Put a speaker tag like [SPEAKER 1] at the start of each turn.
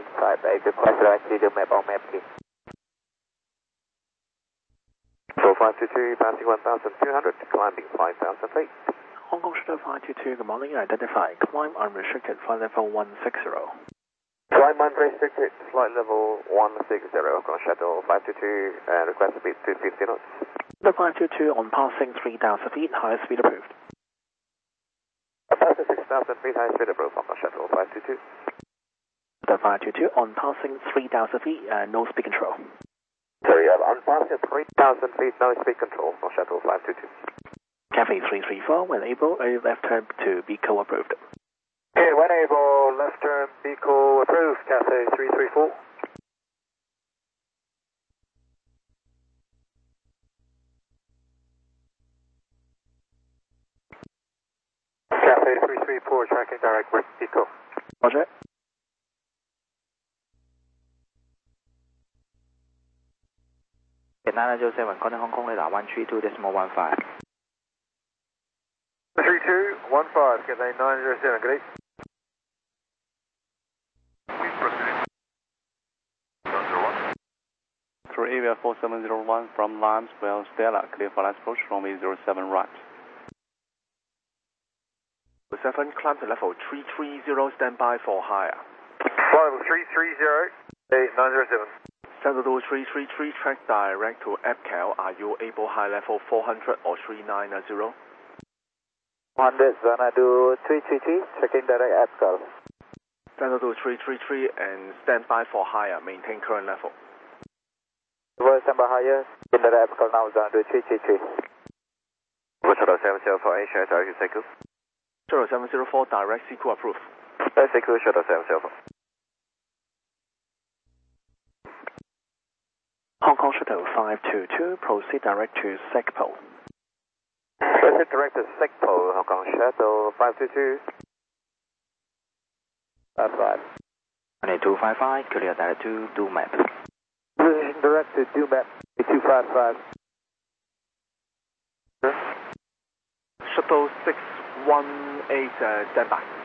[SPEAKER 1] 58, request directly to map on map key. So 522, passing 1,200, climbing 5,000 feet.
[SPEAKER 2] Hong Kong Shuttle 522, good morning. Identify climb unrestricted flight level 160.
[SPEAKER 1] Climb unrestricted, flight level 160, Hong Kong Shuttle 522, and request speed 250 knots.
[SPEAKER 2] The 522 on passing 3,000 feet, highest speed approved.
[SPEAKER 1] Passing 6,000 feet, high speed approved, Hong Kong Shuttle 522.
[SPEAKER 2] The 522 on passing 3,000 feet, no speed control.
[SPEAKER 1] Sorry, on passing 3,000 feet, no speed control, Hong Kong Shuttle 522.
[SPEAKER 2] Cathay 334, when able, a left turn to BCO approved.
[SPEAKER 1] Okay, when able, left turn, BCO approved, Cathay 334. Cathay 334, tracking direct with BCO.
[SPEAKER 2] Roger.
[SPEAKER 3] Nine Zero 7, calling Hong Kong radar 132.15.
[SPEAKER 1] 3215, Cathay 907, good day.
[SPEAKER 4] Through area 4701 from Limes, Well, Stella, clear for last approach, runway 07 right.
[SPEAKER 2] 7, climb to level 330, stand by for higher.
[SPEAKER 1] Level 330, 907.
[SPEAKER 2] Center to 333, track direct to EPCAL. Are you able high level 400 or 390?
[SPEAKER 1] 100, Xanadu 333, checking direct EPCAL.
[SPEAKER 2] Center to 333 and stand by for higher, maintain current level.
[SPEAKER 1] Stand by higher, in direct EPCAL now, Xanadu 333. Shuttle 704, Asia, direct Seku.
[SPEAKER 2] Shuttle 704, direct Seku approved.
[SPEAKER 1] Seku, Shuttle 704.
[SPEAKER 2] Hong Kong Shuttle 522, proceed direct to SECPO.
[SPEAKER 1] Proceed direct to SECPO, Hong Kong Shuttle 522. 55.
[SPEAKER 3] 255, clear direct to do map.
[SPEAKER 1] Position direct to do map, 255.
[SPEAKER 2] Shuttle 618, stand by.